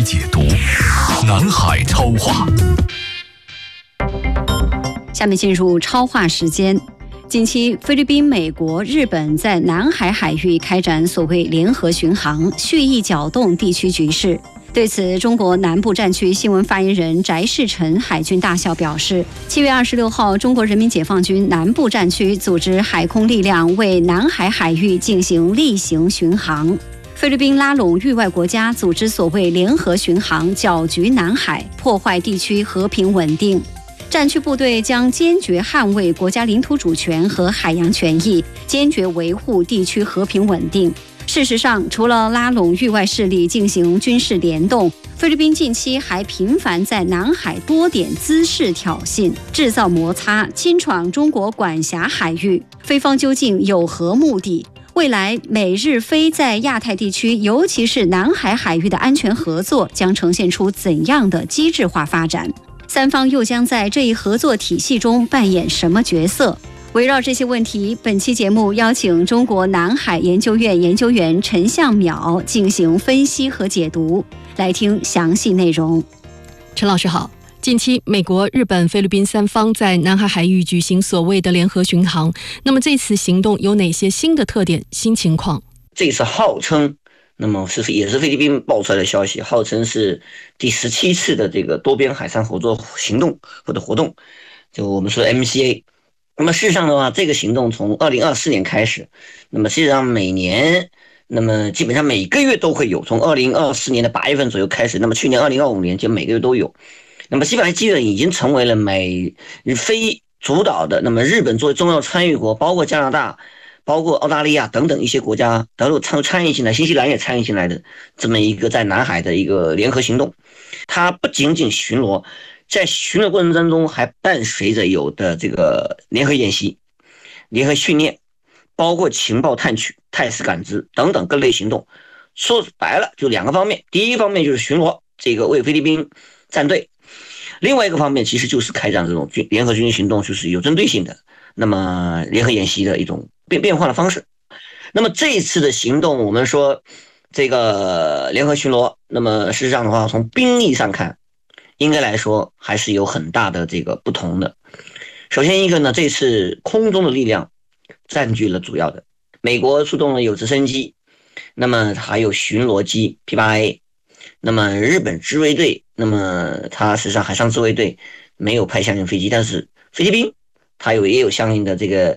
解读，南海超话。 下面进入超话时间。近期，菲律宾、美国、日本在南海海域开展所谓联合巡航，蓄意搅动地区局势。对此，中国南部战区新闻发言人翟世成海军大校表示，7月26号，中国人民解放军南部战区组织海空力量为南海海域进行例行巡航。菲律宾拉拢域外国家组织所谓联合巡航，搅局南海，破坏地区和平稳定。战区部队将坚决捍卫国家领土主权和海洋权益，坚决维护地区和平稳定。事实上，除了拉拢域外势力进行军事联动，菲律宾近期还频繁在南海多点滋事挑衅，制造摩擦，侵闯中国管辖海域。菲方究竟有何目的？未来美日菲在亚太地区，尤其是南海海域的安全合作将呈现出怎样的机制化发展？三方又将在这一合作体系中扮演什么角色？围绕这些问题，本期节目邀请中国南海研究院研究员陈向淼进行分析和解读，来听详细内容。 陈老师好。近期，美国、日本、菲律宾三方在南海海域举行所谓的联合巡航。那么这次行动有哪些新的特点、新情况？ 这次号称，也是菲律宾爆出来的消息，号称是第17次的这个多边海上合作行动或者活动，就我们说 MCA。那么事实上的话，这个行动从2024年开始，那么实际上每年，那么基本上每个月都会有，从2024年的8月份左右开始，那么去年2025年就每个月都有。那么基本已经成为了美日非主导的，那么日本作为重要参与国，包括加拿大、包括澳大利亚等等一些国家都参与进来，新西兰也参与进来的这么一个在南海的一个联合行动。它不仅仅巡逻，在巡逻过程当中还伴随着有的这个联合演习、联合训练，包括情报探取、态势感知等等各类行动。说白了就两个方面，第一方面就是巡逻，这个为菲律宾站队。另外一个方面其实就是开展这种联合军事行动，就是有针对性的，那么联合演习的一种变化的方式。那么这一次的行动，我们说这个联合巡逻，那么事实上的话，从兵力上看，应该来说还是有很大的这个不同的。首先一个呢，这次空中的力量占据了主要的，美国出动了有直升机，那么还有巡逻机 P8A。那么日本自卫队，那么它实际上海上自卫队没有派相应飞机，但是菲律宾它也有相应的这个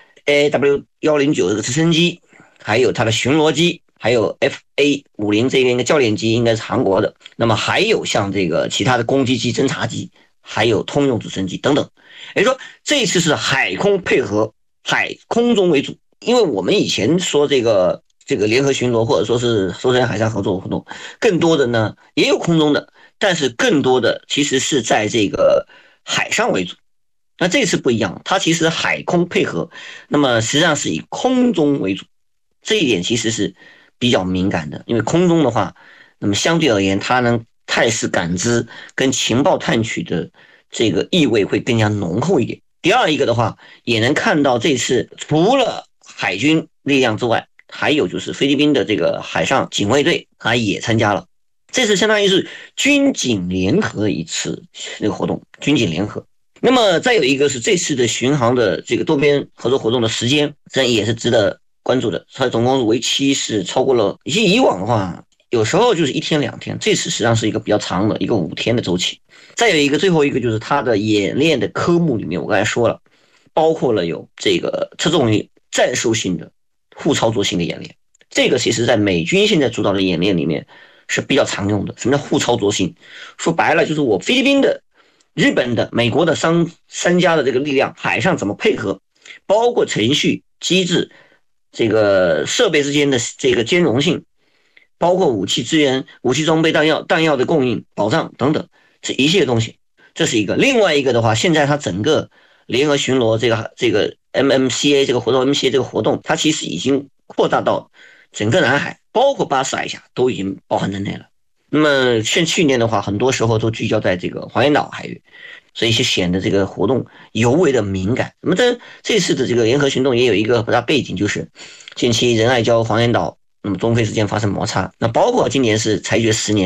AW109 这个直升机，还有它的巡逻机，还有 FA50 这个教练机应该是韩国的，那么还有像这个其他的攻击机、侦察机，还有通用直升机等等。也就是说这次是海空配合，海空中为主。因为我们以前说这个联合巡逻或者说是周边海上合作活动，更多的呢也有空中的，但是更多的其实是在这个海上为主。那这次不一样，它其实海空配合，那么实际上是以空中为主，这一点其实是比较敏感的。因为空中的话，那么相对而言，它能态势感知跟情报探取的这个意味会更加浓厚一点。第二一个的话，也能看到这次除了海军力量之外，还有就是菲律宾的这个海上警卫队，它也参加了。这次相当于是军警联合一次这个活动，军警联合。那么再有一个是这次的巡航的这个多边合作活动的时间，这也是值得关注的。它总共为期是超过了，以往的话有时候就是1天2天，这次实际上是一个比较长的一个5天的周期。再有一个最后一个就是它的演练的科目里面，我刚才说了，包括了有这个侧重于战术性的互操作性的演练，这个其实在美军现在主导的演练里面是比较常用的。什么叫互操作性？说白了就是我菲律宾的、日本的、美国的三家的这个力量海上怎么配合，包括程序、机制、这个设备之间的这个兼容性，包括武器资源、武器装备、弹药的供应、保障等等，这一系列东西，这是一个。另外一个的话，现在它整个联合巡逻这个 MMCA 这个活动 ，MCA 这个活动，它其实已经扩大到整个南海，包括巴士海峡都已经包含在内了。那么像去年的话，很多时候都聚焦在这个黄岩岛海域，所以就显得这个活动尤为的敏感。那么这次的这个联合行动也有一个大背景，就是近期仁爱礁、黄岩岛，那么中菲之间发生摩擦，那包括今年是裁决10年。